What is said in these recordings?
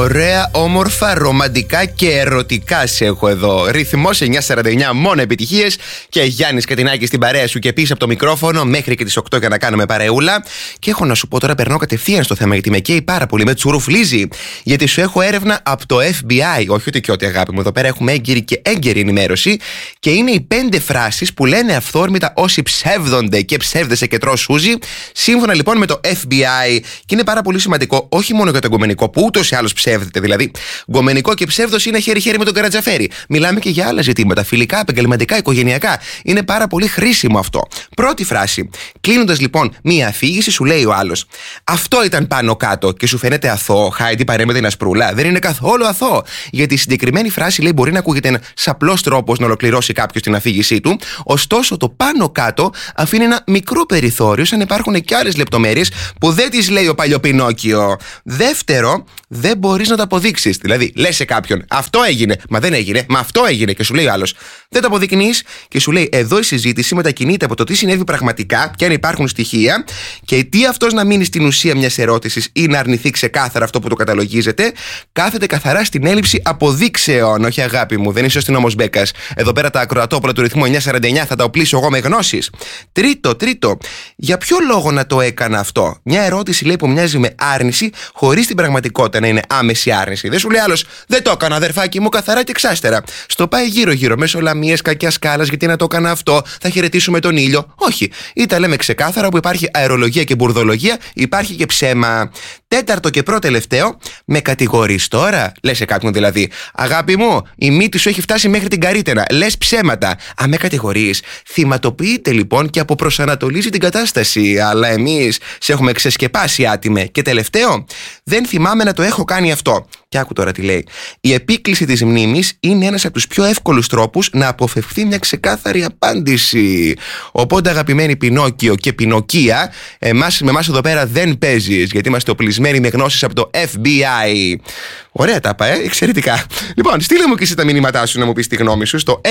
Ωραία, όμορφα, ρομαντικά και ερωτικά σε έχω εδώ. Ρυθμός 949, μόνο επιτυχίες. Και Γιάννης Κατινάκης στην παρέα σου και πίσω από το μικρόφωνο μέχρι και τις 8 για να κάνουμε παρεούλα. Και έχω να σου πω τώρα, περνώ κατευθείαν στο θέμα γιατί με καίει πάρα πολύ. Με τσουρουφλίζει. Γιατί σου έχω έρευνα από το FBI. Όχι ότι και ό,τι, αγάπη μου. Εδώ πέρα έχουμε έγκυρη και έγκαιρη ενημέρωση. Και είναι οι 5 φράσεις που λένε αυθόρμητα όσοι ψεύδονται και ψεύδεσαι και τρως σούζι. Σύμφωνα λοιπόν με το FBI. Και είναι πάρα πολύ σημαντικό, όχι μόνο για το γκομενικό που ούτως ή άλλως ψεύδεται. Δηλαδή, γκομενικό και ψεύδος είναι χέρι-χέρι με τον Καρατζαφέρη. Μιλάμε και για άλλα ζητήματα, φιλικά, επαγγελματικά, οικογενειακά. Είναι πάρα πολύ χρήσιμο αυτό. Πρώτη φράση. Κλείνοντας λοιπόν μία αφήγηση, σου λέει ο άλλος: αυτό ήταν πάνω κάτω και σου φαίνεται αθώο. Χάιντι, παρέμετε την ασπρούλα. Δεν είναι καθόλου αθώο. Γιατί η συγκεκριμένη φράση λέει μπορεί να ακούγεται ένας απλός τρόπος να ολοκληρώσει κάποιος την αφήγησή του. Ωστόσο, το πάνω κάτω αφήνει ένα μικρό περιθώριο, σαν υπάρχουν και άλλες λεπτομέρειες που δεν τις λέει ο Παλιοπινόκιο. Δεύτερο, δεν μπορείς να το αποδείξεις. Δηλαδή, λες σε κάποιον, αυτό έγινε, μα δεν έγινε, μα αυτό έγινε. Και σου λέει ο άλλος, δεν το αποδεικνύεις. Και σου λέει, εδώ η συζήτηση μετακινείται από το τι συνέβη πραγματικά και αν υπάρχουν στοιχεία και τι αυτός να μείνει στην ουσία μιας ερώτησης ή να αρνηθεί ξεκάθαρα αυτό που το καταλογίζεται, κάθεται καθαρά στην έλλειψη αποδείξεων. Όχι, αγάπη μου, δεν είσαι ο αστυνόμος Μπέκας. Εδώ πέρα τα ακροατόπουλα του ρυθμού 949 θα τα οπλίσω εγώ με γνώσεις. Τρίτο, για ποιο λόγο να το έκανα αυτό? Μια ερώτηση λέει που μοιάζει με άρνηση, χωρίς την πραγματικότητα να είναι άμεση άρνηση. Δεν σου λέει άλλος, δεν το έκανα, αδερφάκι μου, καθαρά και εξάστερα. Στο πάει γύρω-γύρω, μέσω λαμίες, κακιά σκάλας, γιατί να το έκανα αυτό, θα χαιρετήσουμε τον ήλιο. Όχι. Ή τα λέμε ξεκάθαρα, που υπάρχει αερολογία και μπουρδολογία, υπάρχει και ψέμα. Τέταρτο και προτελευταίο, με κατηγορείς τώρα? Λες σε κάποιον δηλαδή, αγάπη μου, η μύτη σου έχει φτάσει μέχρι την καρύτενα. Λες ψέματα. Αν με κατηγορείς, θυματοποιείται λοιπόν και αποπροσανατολίζει την κατάσταση. Αλλά εμείς σε έχουμε ξεσκεπάσει, άτιμε. Και τελευταίο, δεν θυμάμαι να το έχω κάνει αυτό. Και άκου τώρα τι λέει. Η επίκληση της μνήμης είναι ένας από τους πιο εύκολους τρόπους να αποφευθεί μια ξεκάθαρη απάντηση. Οπότε, αγαπημένοι Πινόκιο και Πινοκία, με εμάς εδώ πέρα δεν παίζεις, γιατί είμαστε οπλισμένοι με γνώσεις από το FBI. Ωραία τα είπα, εξαιρετικά. Λοιπόν, στείλε μου και εσύ τα μηνύματά σου να μου πεις τη γνώμη σου στο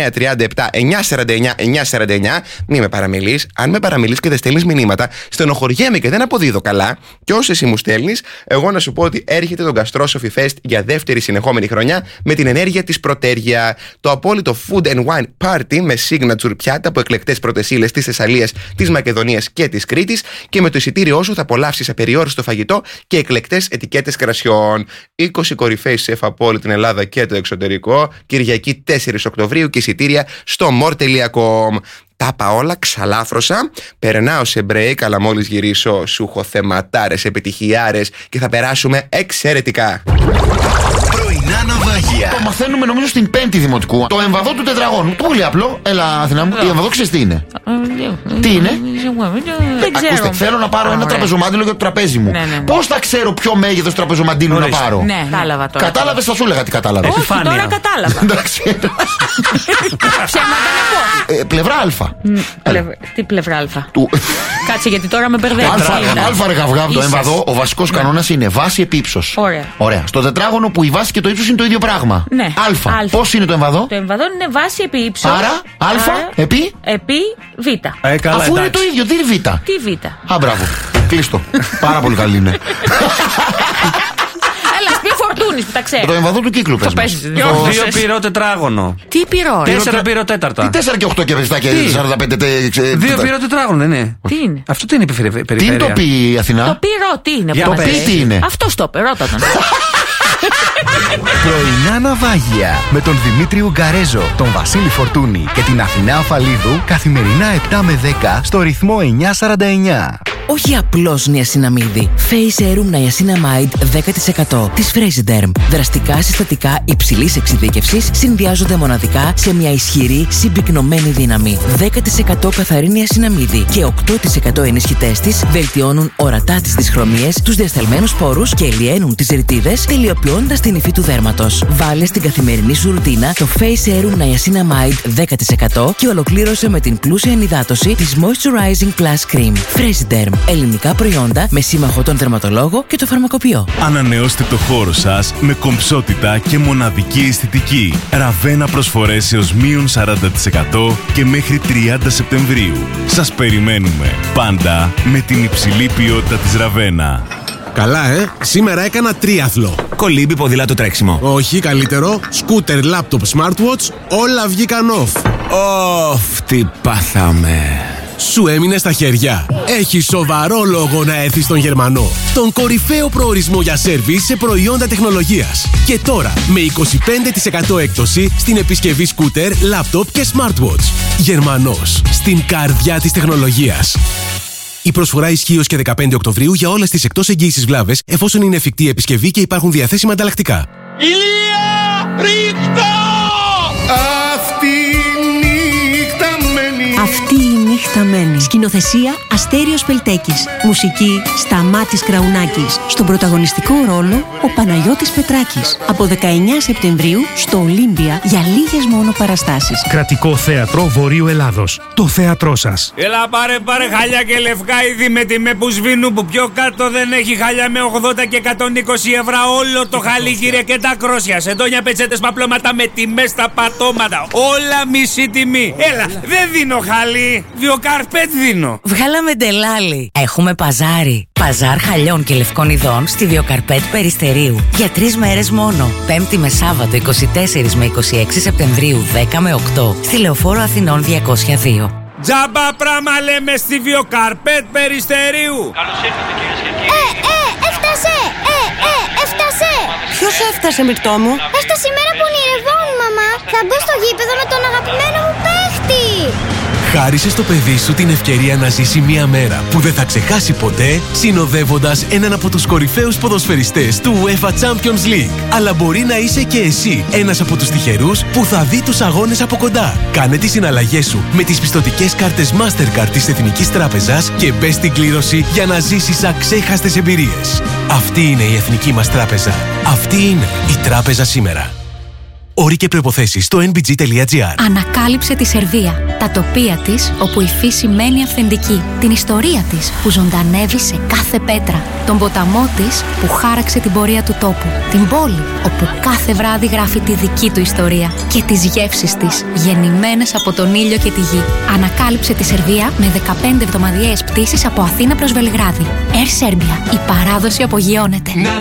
6937-949-949. Μη με παραμιλείς. Αν με παραμιλείς και δεν στέλνεις μηνύματα, στενοχωριέμαι και δεν αποδίδω καλά. Και όσο εσύ μου στέλνεις, εγώ να σου πω ότι έρχεται το Gastrosophy Fest για δεύτερη συνεχόμενη χρονιά με την ενέργεια της Πρωτέρια. Το απόλυτο food and wine party με signature πιάτα από εκλεκτές πρωτεσίλες της Θεσσαλίας, της Μακεδονίας και της Κρήτης. Και με το εισιτήριό σου θα απολαύσεις απεριόριστο φαγητό και εκλεκτές ετικέτες κρασιών. 20 κορυφαίοι σεφ από όλη την Ελλάδα και το εξωτερικό. Κυριακή 4 Οκτωβρίου και εισιτήρια στο more.com. Τα είπα όλα, ξαλάφρωσα. Περνάω σε break, αλλά μόλις γυρίσω σου έχω θεματάρες, επιτυχιάρες και θα περάσουμε εξαιρετικά. Πρωινά ναυάγια. Το μαθαίνουμε νομίζω στην 5η δημοτικού. Το εμβαδό του τετραγώνου. Πολύ απλό. Έλα, Αθηνά μου. Η εμβαδό ξέρεις τι είναι? Τι είναι? Δεν ξέρω. Ακούστε, θέλω να πάρω ένα τραπεζομάντιλο για το τραπέζι μου. Πώς θα ξέρω ποιο μέγεθος τραπεζομαντίλου να πάρω? Ναι, κατάλαβα τώρα. Κατάλαβες, θα σου έλεγα τι κατάλαβες. Όχι, τώρα κατάλαβα. Εντάξει. Ψέματα να πω. Πλευρά Α. Τι πλευρά Α? Του... Κάτσε, γιατί τώρα με μπερδεύει. Αλφα ρε γαυγά από το εμβαδό, ο βασικός κανόνας είναι βάση επί ύψος. Ωραία. Στο τετράγωνο που η βάση και το ύψος είναι το ίδιο πράγμα. Ναι. Α. Πώς είναι το εμβαδό? Το εμβαδό είναι βάση επί ύψος. Άρα, επί Β. Αφού είναι το ίδιο, τι είναι Β? Τι Β? Α, μπράβο. Κλείστο. Πάρα πολύ καλή είναι. Πει Φορτούνης που τα ξέρει. Το εμβαδό του κύκλου πες μας. 2 πυρό τετράγωνο. Τι πυρό? 4 πυρό τέταρτα. Τι 4 και 8 και 7 και 45. 2 πυρό τετράγωνο, δεν είναι? Τι είναι? Αυτό τι είναι η περιφέρεια? Τι είναι το πι, Αθηνά? Το πυρό τι είναι? Το πι τι είναι? Αυτό το πυρό τον. Πρωινά ναυάγια με τον Δημήτρη Ουγκαρέζο, τον Βασίλη Φορτούνη και την Αθηνά Αφαλίδου καθημερινά 7 με 10 στο ρυθμό 949. Όχι απλώς νιασιναμίδι. Face Serum Niacinamide 10% της Fresiderm. Δραστικά συστατικά υψηλής εξειδίκευσης συνδυάζονται μοναδικά σε μια ισχυρή συμπυκνωμένη δύναμη. 10% καθαρή νιασιναμίδι και 8% ενισχυτές της βελτιώνουν ορατά τις δυσχρωμίες, τους διασταλμένους πόρους και λιένουν τις ρητίδες, τελειοποιώντας την υφή του δέρματος. Βάλε στην καθημερινή σου ρουτίνα το Face Serum Niacinamide 10% και ολοκλήρωσε με την πλούσια ενυδάτωση της Moisturizing Plus Cream. Fresiderm. Ελληνικά προϊόντα με σύμμαχο τον δερματολόγο και το φαρμακοποιό. Ανανεώστε το χώρο σας με κομψότητα και μοναδική αισθητική. Ραβένα προσφορές έως μείον 40% και μέχρι 30 Σεπτεμβρίου. Σας περιμένουμε πάντα με την υψηλή ποιότητα της Ραβένα. Καλά, σήμερα έκανα τρίαθλο. Κολύμπι, ποδήλατο, τρέξιμο. Όχι, καλύτερο. Σκούτερ, λάπτοπ, smartwatch, όλα βγήκαν off. Τι πάθαμε. Σου έμεινε στα χέρια. Έχει σοβαρό λόγο να έρθεις στον Γερμανό. Τον κορυφαίο προορισμό για σέρβις σε προϊόντα τεχνολογίας. Και τώρα με 25% έκπτωση στην επισκευή σκούτερ, λάπτοπ και smartwatch. Γερμανός, στην καρδιά της τεχνολογίας. Η προσφορά ισχύει ως και 15 Οκτωβρίου για όλες τις εκτός εγγύησης βλάβες, εφόσον είναι εφικτή η επισκευή και υπάρχουν διαθέσιμα ανταλλακτικά. Ηλία! Ρίχτα! Αυτή η νύχτα μένει. Σκηνοθεσία Αστέριος Πελτέκης. Μουσική Σταμάτης Κραουνάκης. Στον πρωταγωνιστικό ρόλο ο Παναγιώτης Πετράκης. Από 19 Σεπτεμβρίου στο Ολύμπια για λίγες μόνο παραστάσεις. Κρατικό Θέατρο Βορείου Ελλάδος. Το θέατρό σας. Έλα πάρε χάλια και λευκά είδη με τιμέ που σβήνουν, που πιο κάτω δεν έχει χάλια με 80 και 120 ευρώ όλο το χαλί, κύριε, και τα κρόσια. Σεντόνια, πετσέτες, παπλώματα με τιμές στα πατώματα. Όλα μισή τιμή. Έλα, δεν δίνω χαλί, Βιοκαρπέτ δίνω. Βγάλαμε ντελάλι. Έχουμε παζάρι. Παζάρ χαλιών και λευκών ειδών στη Βιοκαρπέτ Περιστερίου. Για 3 μέρες μόνο. Πέμπτη με Σάββατο 24 με 26 Σεπτεμβρίου 10 με 8. Στη Λεωφόρο Αθηνών 202. Τζάμπα πράγμα λέμε στη Βιοκαρπέτ Περιστερίου. Καλώς ήρθατε, κυρίες και κύριοι. Έφτασε! Ποιος έφτασε, Μυρτώ μου? Έφτασε η μέρα που ονειρευόμουν, μαμά. Θα μπω στο γήπεδο με τον αγαπημένο μου παίχτη. Χάρισε στο παιδί σου την ευκαιρία να ζήσει μια μέρα που δεν θα ξεχάσει ποτέ, συνοδεύοντας έναν από τους κορυφαίους ποδοσφαιριστές του UEFA Champions League. Αλλά μπορεί να είσαι και εσύ ένας από τους τυχερούς που θα δει τους αγώνες από κοντά. Κάνε τις συναλλαγές σου με τις πιστωτικές κάρτες Mastercard της Εθνικής Τράπεζας και μπες στην κλήρωση για να ζήσεις αξέχαστες εμπειρίες. Αυτή είναι η Εθνική μας Τράπεζα. Αυτή είναι η Τράπεζα σήμερα. Όροι και προϋποθέσεις στο nbg.gr. Ανακάλυψε τη Σερβία, τα τοπία της όπου η φύση μένει αυθεντική, την ιστορία της που ζωντανεύει σε κάθε πέτρα, τον ποταμό της που χάραξε την πορεία του τόπου, την πόλη όπου κάθε βράδυ γράφει τη δική του ιστορία και τις γεύσεις της γεννημένες από τον ήλιο και τη γη. Ανακάλυψε τη Σερβία με 15 εβδομαδιαίες πτήσεις από Αθήνα προς Βελιγράδι. Air Serbia, η παράδοση απογειώνεται.